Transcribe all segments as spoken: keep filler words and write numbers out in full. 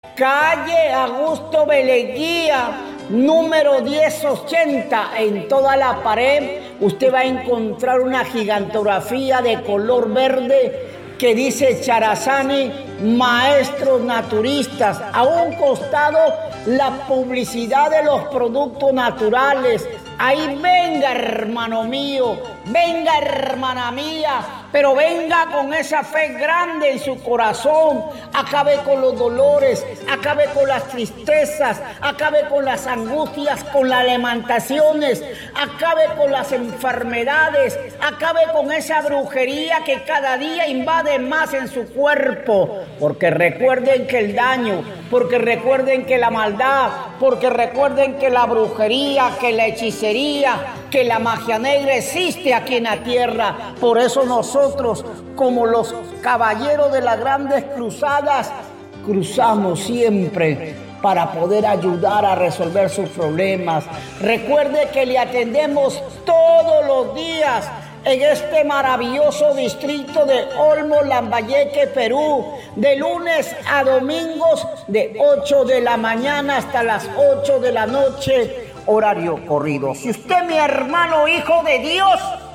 Calle Augusto Beleguía, número diez ochenta. En toda la pared usted va a encontrar una gigantografía de color verde que dice Charazani, maestros naturistas. A un costado, la publicidad de los productos naturales. Ahí venga, hermano mío, venga, hermana mía, pero venga con esa fe grande en su corazón. Acabe con los dolores, acabe con las tristezas, acabe con las angustias, con las lamentaciones, acabe con las enfermedades, acabe con esa brujería que cada día invade más en su cuerpo. Porque recuerden que el daño, porque recuerden que la maldad, porque recuerden que la brujería, que la hechicería, que la magia negra existe aquí en la tierra. Por eso nosotros, como los caballeros de las grandes cruzadas, cruzamos siempre para poder ayudar a resolver sus problemas. Recuerde que le atendemos todos los días en este maravilloso distrito de Olmo, Lambayeque, Perú, de lunes a domingos, de ocho de la mañana hasta las ocho de la noche, horario corrido. Si usted, mi hermano hijo de Dios,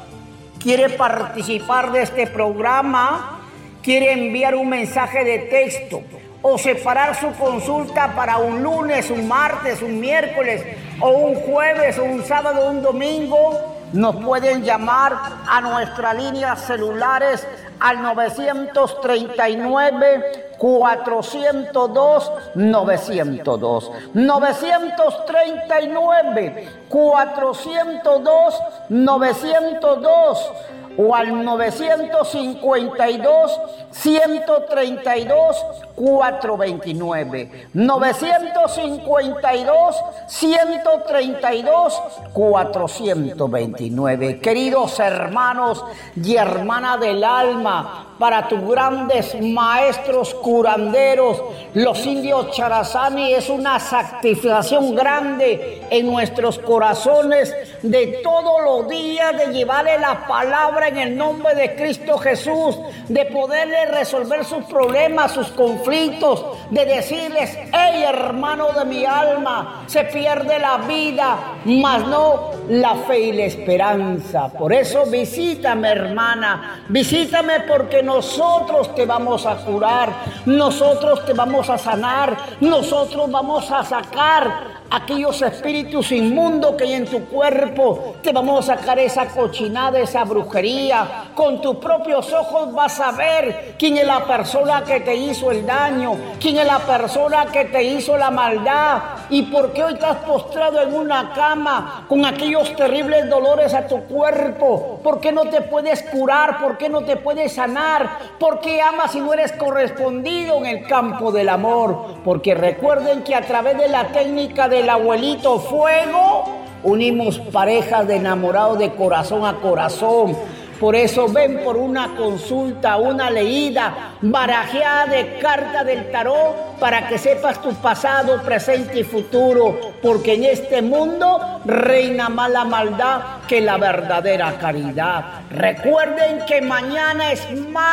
quiere participar de este programa, quiere enviar un mensaje de texto o separar su consulta para un lunes, un martes, un miércoles o un jueves o un sábado o un domingo, nos pueden llamar a nuestras líneas celulares al novecientos treinta y nueve, cuatrocientos dos, novecientos dos. novecientos treinta y nueve, cuatrocientos dos, novecientos dos. O al novecientos cincuenta y dos, ciento treinta y dos, cuatrocientos veintinueve. novecientos cincuenta y dos, ciento treinta y dos, cuatrocientos veintinueve. Queridos hermanos y hermanas del alma, para tus grandes maestros curanderos, los indios Charazani, es una satisfacción grande en nuestros corazones de todos los días de llevarle la palabra en el nombre de Cristo Jesús, de poderle resolver sus problemas, sus conflictos, de decirles: hey, hermano de mi alma, se pierde la vida, mas no la fe y la esperanza. Por eso visítame, hermana, visítame, porque nosotros te vamos a curar, nosotros te vamos a sanar, nosotros vamos a sacar aquellos espíritus inmundos que hay en tu cuerpo, te vamos a sacar esa cochinada, esa brujería. Con tus propios ojos vas a ver quién es la persona que te hizo el daño, quién es la persona que te hizo la maldad, y por qué hoy estás postrado en una cama con aquellos terribles dolores a tu cuerpo. ¿Por qué no te puedes curar? ¿Por qué no te puedes sanar? ¿Por qué amas si no eres correspondido en el campo del amor? Porque recuerden que a través de la técnica del abuelito fuego unimos parejas de enamorados de corazón a corazón. Por eso ven por una consulta, una leída, barajeada de carta del tarot, para que sepas tu pasado, presente y futuro, porque en este mundo reina más la maldad que la verdadera caridad. Recuerden que mañana es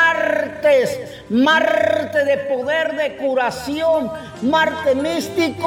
martes, martes de poder de curación, martes místico.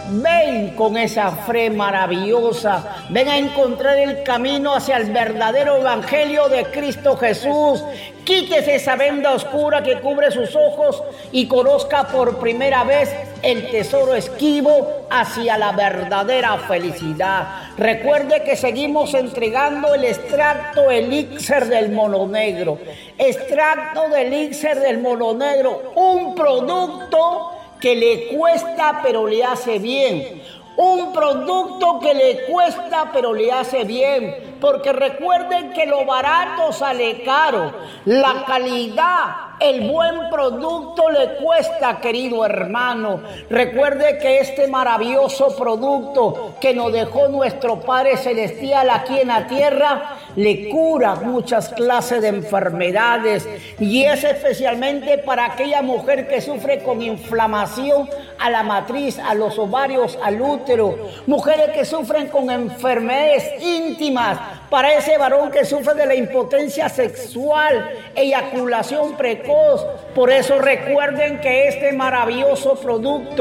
Ven con esa fe maravillosa, ven a encontrar el camino hacia el verdadero evangelio de Cristo Jesús. Quítese esa venda oscura que cubre sus ojos y conozca por primera vez el tesoro esquivo hacia la verdadera felicidad. Recuerde que seguimos entregando el extracto elixir del mono negro. Extracto de elixir del mono negro, un producto que le cuesta pero le hace bien. Un producto que le cuesta pero le hace bien, porque recuerden que lo barato sale caro, la calidad, el buen producto le cuesta, querido hermano. Recuerde que este maravilloso producto que nos dejó nuestro Padre Celestial aquí en la tierra le cura muchas clases de enfermedades, y es especialmente para aquella mujer que sufre con inflamación a la matriz, a los ovarios, al útero. Mujeres que sufren con enfermedades íntimas. Para ese varón que sufre de la impotencia sexual, eyaculación precoz. Por eso recuerden que este maravilloso producto